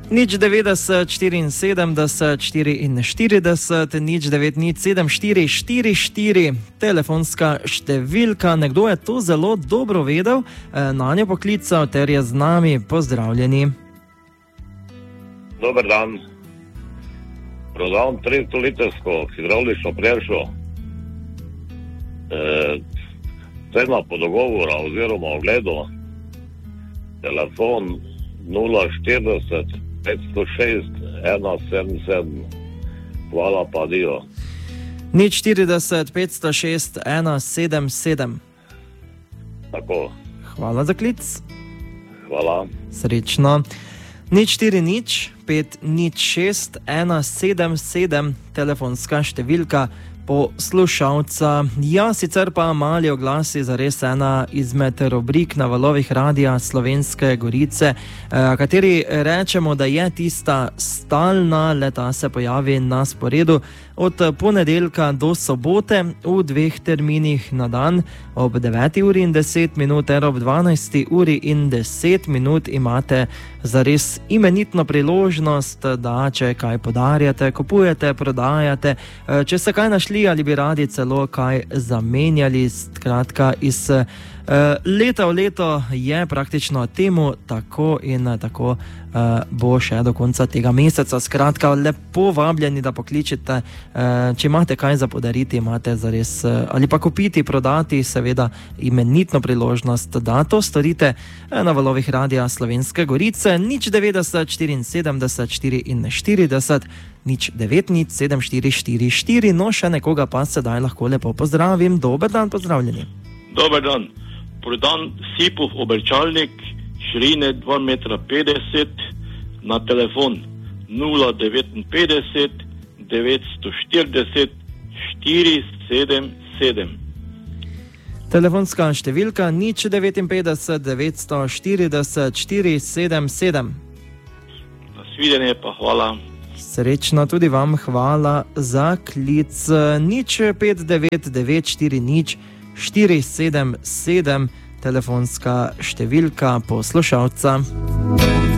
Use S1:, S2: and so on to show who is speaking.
S1: Nič 90 74 44, nič 9074444, telefonska številka. Nekdo je to zelo dobro vedel, na njo poklical ter je z nami. Pozdravljeni.
S2: Dober dan. Prodam 300-litrsko hidravlično prešo. Cena po dogovora oziroma ogledu. Telefon 040 506 177. Hvala pa dio.
S1: Nič 40 506 177.
S2: Tako.
S1: Hvala za klic.
S2: Hvala.
S1: Srečno. Nič 4 nič 5 nič 6 177, telefonska številka poslušalca. Ja, sicer pa mali oglasi zares ena izmed rubrik na valovih Radia Slovenske Gorice, kateri rečemo, da je tista stalna, leta se pojavi na sporedu od ponedeljka do sobote v dveh terminih na dan. Ob 9:10 ter ob 12:10 imate zares imenitno priložnost, da če kaj podarjate, kupujete, prodajate, če ste kaj našli ali bi radi celo kaj zamenjali. Skratka, iz leta v leto je praktično temu tako in tako bo še do konca tega meseca. Skratka, lepo vabljeni, da pokličete, če imate kaj za podariti, imate zares ali pa kupiti, prodati, seveda imenitno priložnost, da to storite na valovih Radia Slovenske Gorice. Nič 90 74 44, nič 9 7444. No, še nekoga pa sedaj lahko lepo pozdravim. Dober dan, pozdravljeni.
S3: Dober dan. Prodam Sipov obrčalnik širine 2,50 m na telefon 059 940 477.
S1: Telefonska številka nič 59 940 477.
S3: Nasvidenje pa hvala.
S1: Srečno tudi vam, hvala za klic. Nič 59940 477, telefonska številka poslušalca.